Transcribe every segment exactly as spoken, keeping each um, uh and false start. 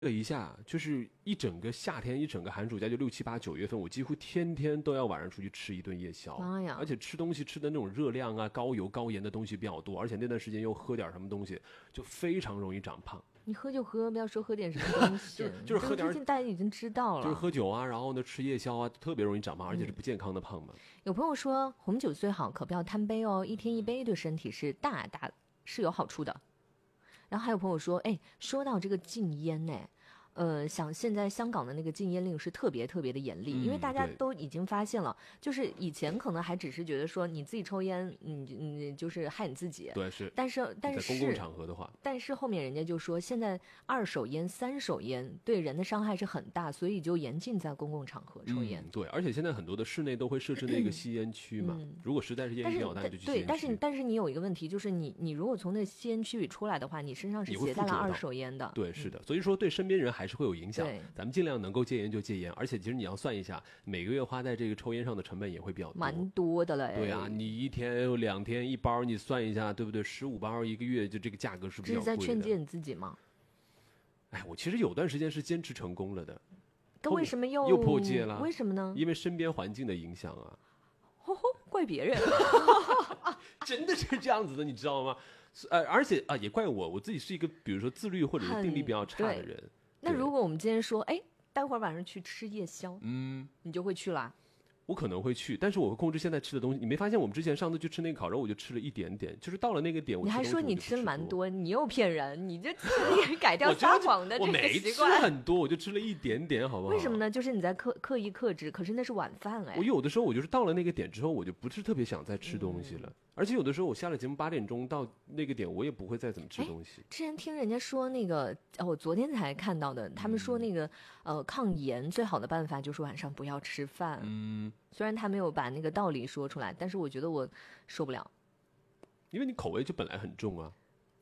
了一下，就是一整个夏天，一整个寒暑假，就六七八九月份，我几乎天天都要晚上出去吃一顿夜宵。 妈呀！ 而且吃东西吃的那种热量啊、高油高盐的东西比较多，而且那段时间又喝点什么东西，就非常容易长胖。 你喝就喝，不要说喝点什么东西， 就是就是喝点， 最近大家已经知道了， 就是喝酒啊，然后呢吃夜宵啊，特别容易长胖，而且是不健康的胖嘛。 嗯、有朋友说红酒虽好，可不要贪杯哦，一天一杯对身体是大大是有好处的。然后还有朋友说，哎，说到这个禁烟呢。呃，想现在香港的那个禁烟令是特别特别的严厉， 嗯、 因为大家都已经发现了，就是以前可能还只是觉得说你自己抽烟，你你就是害你自己， 对是， 但是但是在公共场合的话， 但是后面人家就说现在二手烟、三手烟对人的伤害是很大，所以就严禁在公共场合抽烟。 嗯、对，而且现在很多的室内都会设置那个吸烟区嘛，嗯、如果实在是烟比较大，就去吸烟区。 对，但是但是你有一个问题，就是你你如果从那吸烟区里出来的话，你身上是携带了二手烟的。 对，是的，嗯、所以说对身边人还是会有影响。 对， 咱们尽量能够戒烟就戒烟，而且其实你要算一下，每个月花在这个抽烟上的成本也会比较多， 蛮多的嘞。 对啊，你一天两天一包，你算一下，对不对？十五包一个月，就这个价格是比较贵的。 这是在劝诫你自己吗？ 哎，我其实有段时间是坚持成功了的， 但为什么又又破戒了？ 为什么呢？ 因为身边环境的影响啊。 吼吼，怪别人， 真的是这样子的，你知道吗？呃，而且啊，也怪我，我自己是一个比如说自律或者是定力比较差的人。 那如果我们今天说，哎，待会儿晚上去吃夜宵， 嗯， 你就会去啦？ 我可能会去，但是我会控制现在吃的东西。你没发现我们之前上次去吃那个烤肉，我就吃了一点点，就是到了那个点，我你还说你吃了蛮多，你又骗人，你这改掉撒谎的这个习惯。 我没吃很多，我就吃了一点点，好不好？ 为什么呢？就是你在刻刻意克制，可是那是晚饭哎。 我有的时候我就是到了那个点之后，我就不是特别想再吃东西了。嗯，而且有的时候我下了节目八点钟到那个点，我也不会再怎么吃东西。 之前听人家说那个，哦，我昨天才看到的，他们说那个、嗯、呃抗炎最好的办法就是晚上不要吃饭。 嗯， 虽然他没有把那个道理说出来，但是我觉得我受不了， 因为你口味就本来很重啊。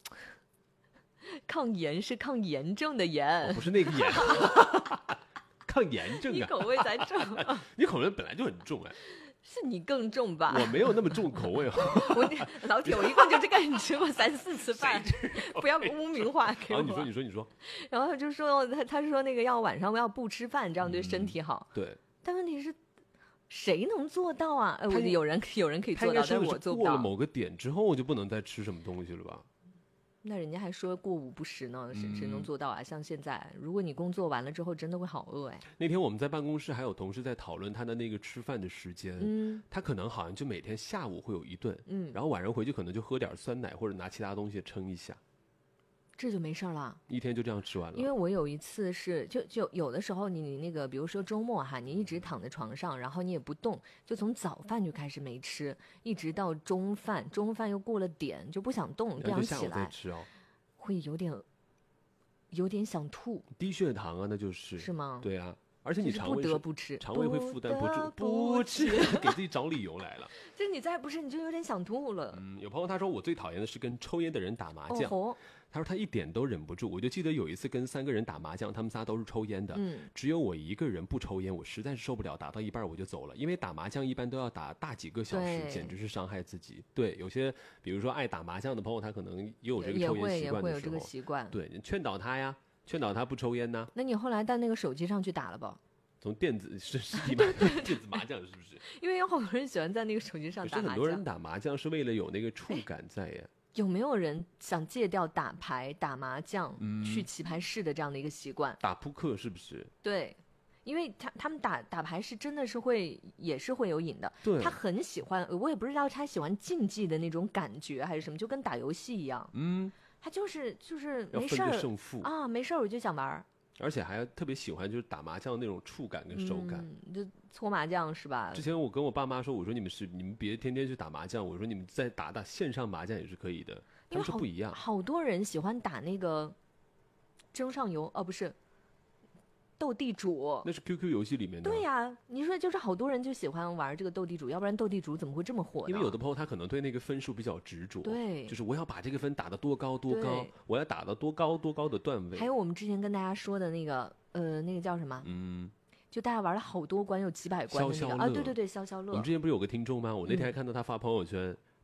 抗炎是抗炎症的炎， 哦、不是那个炎。抗炎症啊， 你口味才重、啊， 你口味本来就很重哎。 是你更重吧？ 我没有那么重口味。 我老铁，我一共就这个你吃过三四次饭，不要污名化给我。 啊，你说，你说，你说。 然后他就说，他他说那个要晚上要不吃饭，这样对身体好。 嗯、对。 但问题是，谁能做到啊？哎，我有人有人可以做到，但是我做不到。 过了某个点之后，就不能再吃什么东西了吧？ 那人家还说过午不食呢，谁谁能做到啊？像现在，如果你工作完了之后，真的会好饿哎。 那天我们在办公室还有同事在讨论他的那个吃饭的时间，嗯，他可能好像就每天下午会有一顿，嗯，然后晚上回去可能就喝点酸奶或者拿其他东西撑一下， 这就没事了， 一天就这样吃完了。 因为我有一次是就就有的时候你你那个比如说周末哈，你一直躺在床上，然后你也不动，就从早饭就开始没吃，一直到中饭，中饭又过了点就不想动，这样起来吃、哦、 会有点有点想吐， 低血糖啊，那就是是吗？ 对啊，而且你肠胃不得不吃， 肠胃会负担不住，不吃，给自己找理由来了。 就你再不吃，你就有点想吐了。 嗯，有朋友他说我最讨厌的是跟抽烟的人打麻将。 哦， 他说他一点都忍不住。我就记得有一次跟三个人打麻将，他们仨都是抽烟的，嗯，只有我一个人不抽烟，我实在是受不了，打到一半我就走了。因为打麻将一般都要打大几个小时，简直是伤害自己。对，有些比如说爱打麻将的朋友，他可能也有这个抽烟习惯的时候， 也会有这个习惯。 对，你劝导他呀，劝导他不抽烟呢。 那你后来到那个手机上去打了吧？ 从电子是实体麻电子麻将是不是？ 因为有好多人喜欢在那个手机上打麻将。 可是很多人打麻将是为了有那个触感在呀。 有没有人想戒掉打牌、打麻将、嗯、去棋牌室的这样的一个习惯？ 打扑克是不是？ 对，因为他他们打打牌是真的是会也是会有瘾的。 对， 他很喜欢，我也不知道他喜欢竞技的那种感觉还是什么，就跟打游戏一样。 嗯， 他就是就是没事儿胜负啊，没事儿我就想玩。 而且还特别喜欢就是打麻将那种触感跟手感， 嗯、就搓麻将是吧？ 之前我跟我爸妈说，我说你们是你们别天天去打麻将，我说你们再打打线上麻将也是可以的，他们说不一样。 好多人喜欢打那个争上游，哦不是斗地主， 那是 Q Q 游戏里面的。 对呀、啊，你说就是好多人就喜欢玩这个斗地主，要不然斗地主怎么会这么火呢？ 因为有的朋友他可能对那个分数比较执着， 对， 就是我要把这个分打得多高多高，我要打到多高多高的段位。 还有我们之前跟大家说的那个呃，那个叫什么？ 嗯， 就大家玩了好多关，有几百关的那个消消乐啊，对对对，消消乐。 我们之前不是有个听众吗？我那天还看到他发朋友圈。嗯，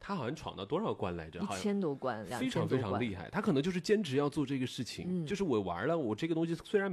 他好像闯到多少关来着？ 一千多关， 非常非常厉害。他可能就是坚持要做这个事情， 嗯、 就是我玩了，我这个东西虽然